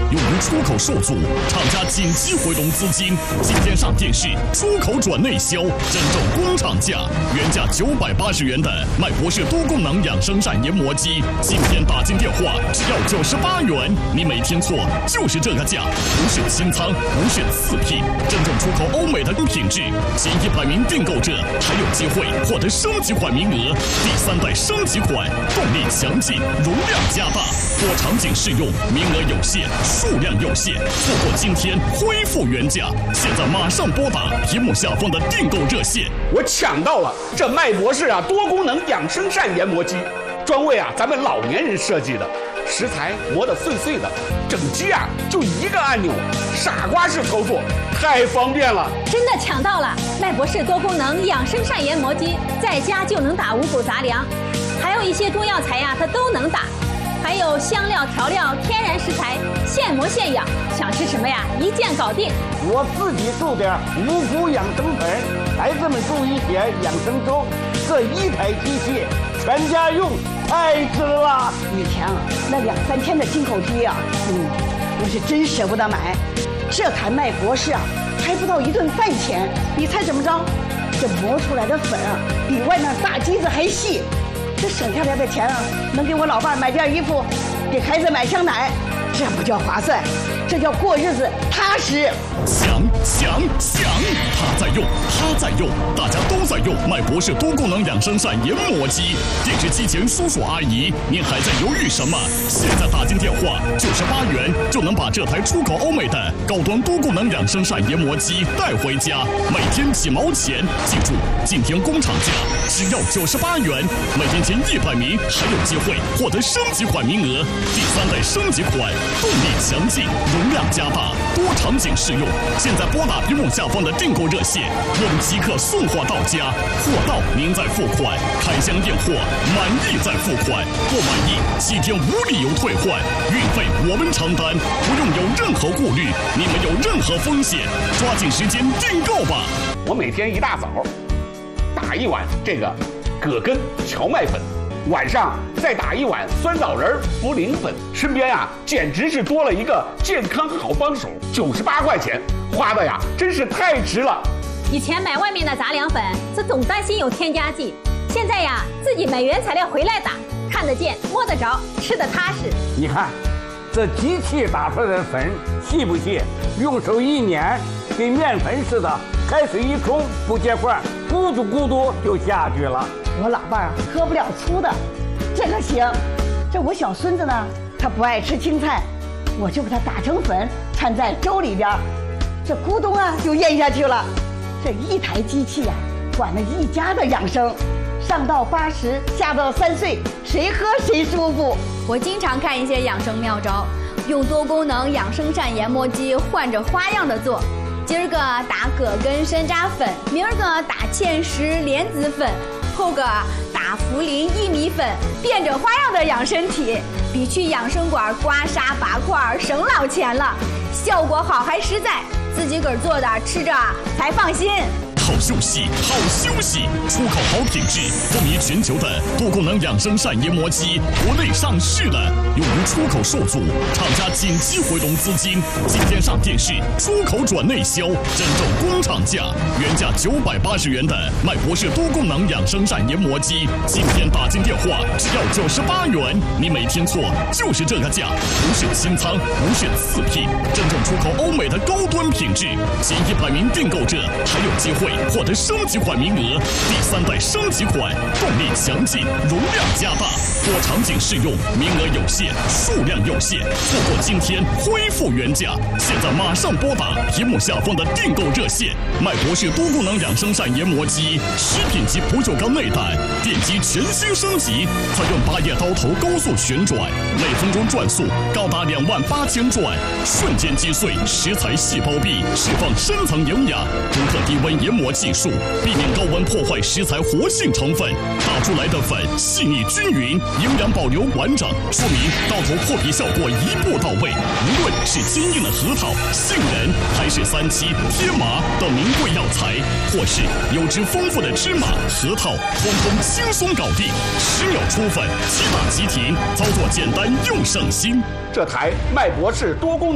由于出口受阻，厂家紧急回笼资金，今天上电视，出口转内销，真正工厂价，原价980元的麦博士多功能养生膳研磨机，今天打进电话只要98元，你没听错，就是这个价，不是清仓，不是次品，真正出口欧美的品质，前100名订购者还有机会获得升级款名额，第3代升级款，动力强劲，容量加大，多场景适用，名额有限，数量有限，错过今天恢复原价，现在马上拨打屏幕下方的订购热线。 我抢到了这麦博士多功能养生膳研磨机，专为咱们老年人设计的，食材磨得碎碎的，整机就一个按钮，傻瓜式操作，太方便了。 真的抢到了麦博士多功能养生膳研磨机，在家就能打五谷杂粮，还有一些中药材它都能打，还有香料调料天然食材，现磨现养，想吃什么一键搞定。 我自己做点五谷养生粉，孩子们做一些养生粥，这一台机器全家用，太值了。 以前那2、3天的进口机我是真舍不得买。这台麦博士还不到1顿饭钱，你猜怎么着？这磨出来的粉比外面大机子还细。这省下来的钱能给我老伴买件衣服，给孩子买箱奶，这不叫划算，这叫过日子踏实。 想，他在用，大家都在用麦博士多功能养生膳研磨机。电视机前叔叔阿姨，您还在犹豫什么？现在打进电话98元就能把这台出口欧美的高端多功能养生膳研磨机带回家，每天几毛钱。记住，今天工厂价只要98元，每天前100名还有机会获得升级款名额，第3代升级款，动力强劲，容量加大，多场景适用。现在拨打屏幕下方的订购热线，我们即刻送货到家，货到您再付款，开箱验货，满意再付款，不满意7天无理由退换，运费我们承担，不用有任何顾虑，你们有任何风险，抓紧时间订购吧。 我每天一大早打一碗这个葛根荞麦粉，晚上再打一碗酸枣仁茯苓粉，身边简直是多了一个健康好帮手，98块钱花的真是太值了。 以前买外面的杂粮粉，这总担心有添加剂，现在自己买原材料回来打，看得见摸得着，吃得踏实。 你看这机器打出来的粉细不细？用手一捻，跟面粉似的，开水一冲不结块，咕嘟咕嘟就下去了。 我老伴喝不了粗的，这个行。这我小孙子呢，他不爱吃青菜，我就把它打成粉，掺在粥里边，这咕咚就咽下去了。这一台机器管了一家的养生，上到80，下到3岁，谁喝谁舒服。 我经常看一些养生妙招，用多功能养生膳研磨机换着花样的做。今儿个打葛根山楂粉，明儿个打芡实莲子粉，后个打茯苓薏米粉，变着花样的养身体，比去养生馆刮痧拔块省老钱了，效果好还实在，自己个儿做的吃着才放心。 好休息，出口好品质，风靡全球的多功能养生膳研磨机，国内上市了。由于出口受阻，厂家紧急回笼资金，今天上电视，出口转内销，真正工厂价，原价980元的麦博士多功能养生膳研磨机，今天打进电话只要98元，你没听错，就是这个价，不是清仓，不是次品，真正出口欧美的高端品质，前100名订购者还有机会获得升级款名额，第3代升级款，动力强劲，容量加大，多场景适用，名额有限，数量有限，错过今天恢复原价，现在马上拨打屏幕下方的订购热线。麦博士多功能养生膳研磨机，10品级不锈钢内胆，电机全新升级，采用8叶刀头高速旋转，每分钟转速高达28000转，瞬间击碎食材细胞壁，释放深层营养，独特低温研磨技术，避免高温破坏食材活性成分，打出来的粉细腻均匀，营养保留完整，说明刀头破皮效果一步到位。无论是坚硬的核桃、杏仁，还是3七、天麻等名贵药材，或是油脂丰富的芝麻、核桃，通通轻松搞定，10秒出粉，即打即停，操作简单又省心。 这台麦博士多功能